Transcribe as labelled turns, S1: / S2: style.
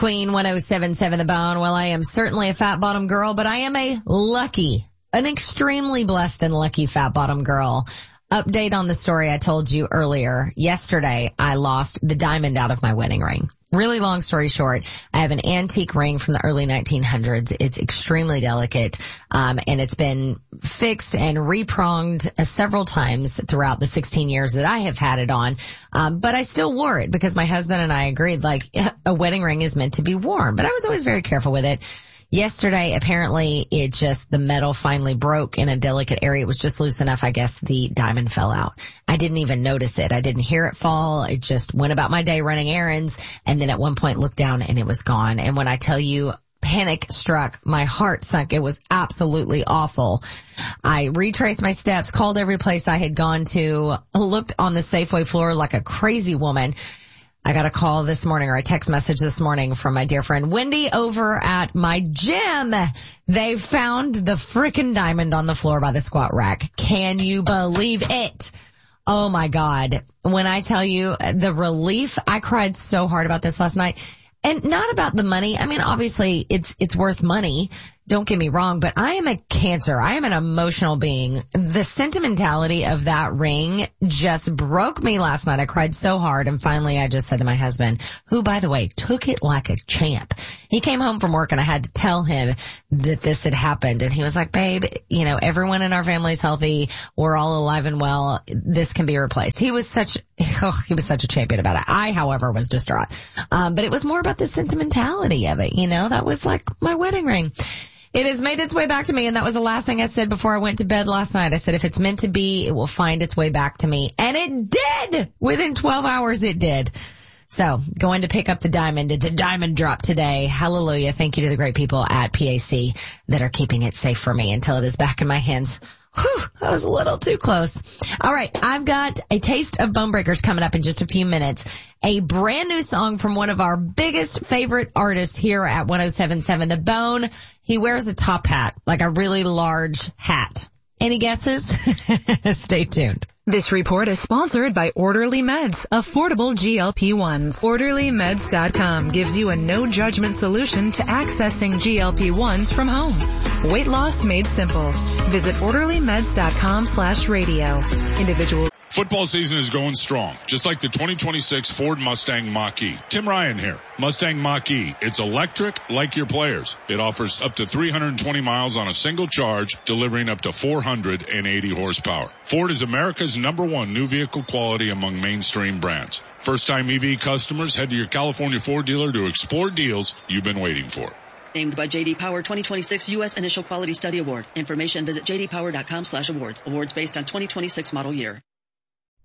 S1: Queen, 107.7 The Bone. Well, I am certainly a fat bottom girl, but I am an extremely blessed and lucky fat bottom girl. Update on the story I told you earlier. Yesterday, I lost the diamond out of my wedding ring. Really long story short, I have an antique ring from the early 1900s. It's extremely delicate, and it's been fixed and repronged several times throughout the 16 years that I have had it on. But I still wore it because my husband and I agreed, like, a wedding ring is meant to be worn. But I was always very careful with it. Yesterday, apparently, the metal finally broke in a delicate area. It was just loose enough, I guess, the diamond fell out. I didn't even notice it. I didn't hear it fall. It just went about my day running errands, and then at one point looked down and it was gone. And when I tell you, panic struck, my heart sunk. It was absolutely awful. I retraced my steps, called every place I had gone to, looked on the Safeway floor like a crazy woman. I got a call this morning, or a text message this morning from my dear friend Wendy over at my gym. They found the frickin' diamond on the floor by the squat rack. Can you believe it? Oh my God. When I tell you the relief, I cried so hard about this last night. And not about the money. I mean, obviously it's worth money. Don't get me wrong, but I am a Cancer. I am an emotional being. The sentimentality of that ring just broke me last night. I cried so hard, and finally I just said to my husband, who, by the way, took it like a champ. He came home from work and I had to tell him that this had happened, and he was like, babe, everyone in our family's healthy. We're all alive and well. This can be replaced. He was such a champion about it. I, however, was distraught. But it was more about the sentimentality of it. That was like my wedding ring. It has made its way back to me, and that was the last thing I said before I went to bed last night. I said, if it's meant to be, it will find its way back to me. And it did! Within 12 hours, it did. So, going to pick up the diamond. It's a diamond drop today. Hallelujah. Thank you to the great people at PAC that are keeping it safe for me until it is back in my hands. Whew, that was a little too close. All right, I've got a taste of Bone Breakers coming up in just a few minutes. A brand new song from one of our biggest favorite artists here at 107.7 The Bone. He wears a top hat, like a really large hat. Any guesses? Stay tuned.
S2: This report is sponsored by Orderly Meds, affordable GLP-1s. OrderlyMeds.com gives you a no-judgment solution to accessing GLP-1s from home. Weight loss made simple. Visit OrderlyMeds.com/radio. Individual.
S3: Football season is going strong, just like the 2026 Ford Mustang Mach-E. Tim Ryan here. Mustang Mach-E. It's electric like your players. It offers up to 320 miles on a single charge, delivering up to 480 horsepower. Ford is America's #1 new vehicle quality among mainstream brands. First-time EV customers, head to your California Ford dealer to explore deals you've been waiting for.
S4: Named by J.D. Power 2026 U.S. Initial Quality Study Award. Information visit jdpower.com/awards. Awards based on 2026 model year.